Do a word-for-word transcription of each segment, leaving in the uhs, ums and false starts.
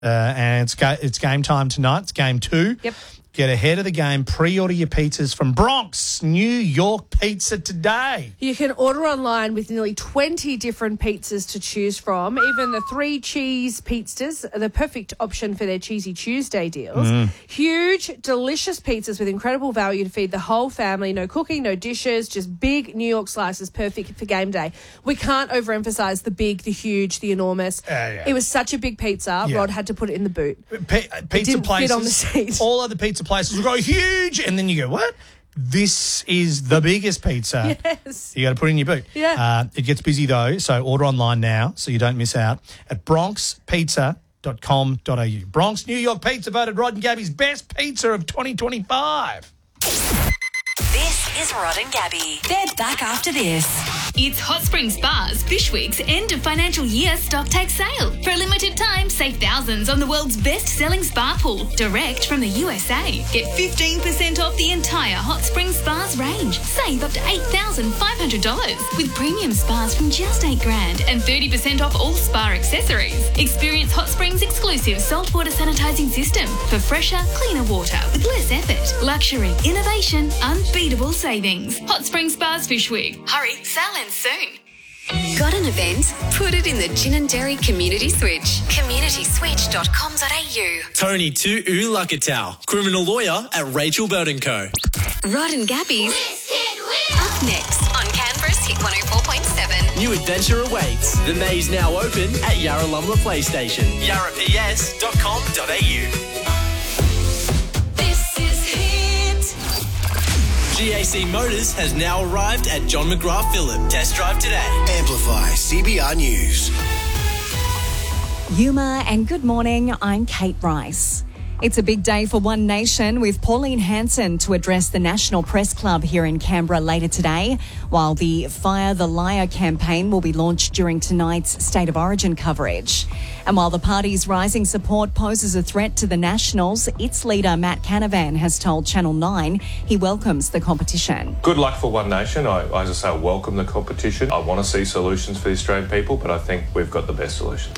Uh, and it's ga- it's game time tonight. It's game two. Yep. Get ahead of the game. Pre-order your pizzas from Bronx New York Pizza today. You can order online with nearly twenty different pizzas to choose from. Even the three cheese pizzas are the perfect option for their Cheesy Tuesday deals. Mm. Huge, delicious pizzas with incredible value to feed the whole family. No cooking, no dishes, just big New York slices, perfect for game day. We can't overemphasize the big, the huge, the enormous. Uh, yeah. It was such a big pizza, Yeah. Rod had to put it in the boot. P- pizza didn't places, fit on the seat. all other pizza places will go huge, and then you go, what? This is the biggest pizza. Yes. You got to put it in your boot. Yeah. Uh, it gets busy though, so order online now so you don't miss out at bronx pizza dot com dot a u. Bronx New York Pizza voted Rod and Gabby's best pizza of twenty twenty-five. This is Rod and Gabby. They're back after this. It's Hot Springs Spas Fish Week's end of financial year stock take sale. For a limited time, save thousands on the world's best-selling spa pool, direct from the U S A. Get fifteen percent off the entire Hot Springs Spas range. Save up to eight thousand five hundred dollars with premium spas from just eight grand and thirty percent off all spa accessories. Experience Hot Springs' exclusive saltwater sanitizing system for fresher, cleaner water with less effort. Luxury, innovation, unbeatable savings. Hot Springs Spas Fish Week. Hurry, sale ends soon. Got an event? Put it in the Gin and Dairy Community Switch. community switch dot com dot a u. Tony Tu Ulakatau, criminal lawyer at Rachel Bird and Co. Rod and Gabby's up next on Canberra's Hit one oh four point seven. New adventure awaits. The maze now open at Yarralumla PlayStation. yarra p s dot com dot a u. This is Hit. G A C Motors has now arrived at John McGrath Phillip. Test drive today. Amplify C B R News. Yuma and good morning, I'm Kate Rice. It's a big day for One Nation with Pauline Hanson to address the National Press Club here in Canberra later today, while the Fire the Liar campaign will be launched during tonight's State of Origin coverage. And while the party's rising support poses a threat to the Nationals, its leader Matt Canavan has told Channel nine he welcomes the competition. Good luck for One Nation. I, as I say, I welcome the competition. I want to see solutions for the Australian people, but I think we've got the best solutions.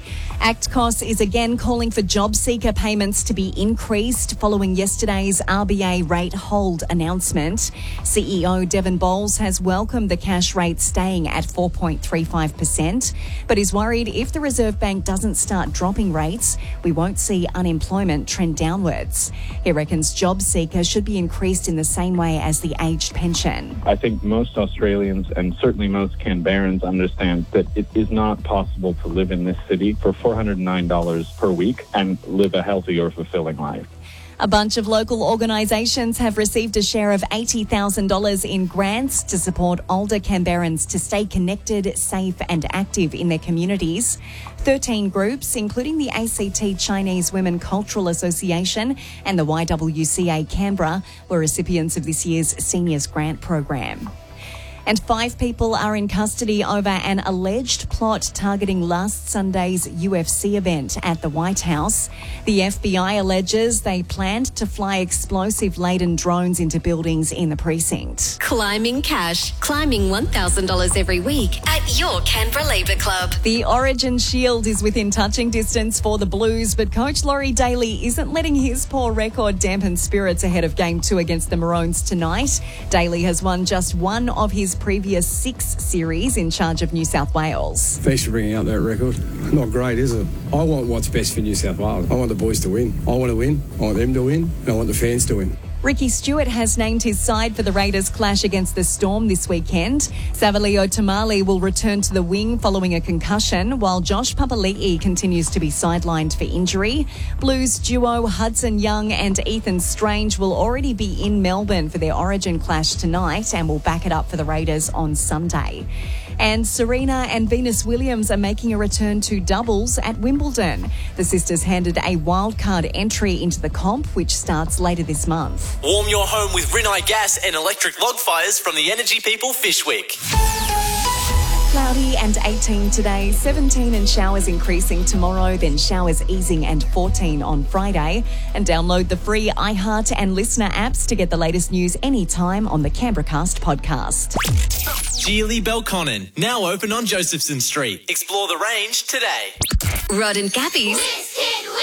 ACTCOS is again calling for job seeker payments to be increased following yesterday's R B A rate hold announcement. C E O Devon Bowles has welcomed the cash rate staying at four point three five percent, but is worried if the Reserve Bank doesn't start dropping rates, we won't see unemployment trend downwards. He reckons job seeker should be increased in the same way as the aged pension. I think most Australians and certainly most Canberrans understand that it is not possible to live in this city for four hundred nine dollars per week and live a healthy or fulfilling life. A bunch of local organisations have received a share of eighty thousand dollars in grants to support older Canberrans to stay connected, safe and active in their communities. thirteen groups, including the A C T Chinese Women Cultural Association and the Y W C A Canberra, were recipients of this year's Seniors Grant program. And five people are in custody over an alleged plot targeting last Sunday's U F C event at the White House. The F B I alleges they planned to fly explosive-laden drones into buildings in the precinct. Climbing cash. Climbing one thousand dollars every week at your Canberra Labour Club. The Origin Shield is within touching distance for the Blues, but coach Laurie Daly isn't letting his poor record dampen spirits ahead of Game two against the Maroons tonight. Daly has won just one of his previous six series in charge of New South Wales. Thanks for bringing out that record. Not great, is it? I want what's best for New South Wales. I want the boys to win. I want to win. I want them to win. And I want the fans to win. Ricky Stewart has named his side for the Raiders' clash against the Storm this weekend. Savalio Tamale will return to the wing following a concussion, while Josh Papali'i continues to be sidelined for injury. Blues duo Hudson Young and Ethan Strange will already be in Melbourne for their Origin clash tonight and will back it up for the Raiders on Sunday. And Serena and Venus Williams are making a return to doubles at Wimbledon. The sisters handed a wildcard entry into the comp, which starts later this month. Warm your home with Rinnai gas and electric log fires from the Energy People Fish Week. Cloudy and eighteen today, seventeen and showers increasing tomorrow, then showers easing and fourteen on Friday. And download the free iHeart and Listener apps to get the latest news anytime on the Canberra Cast podcast. Geely Belconnen, now open on Josephson Street. Explore the range today. Rod and Gabby's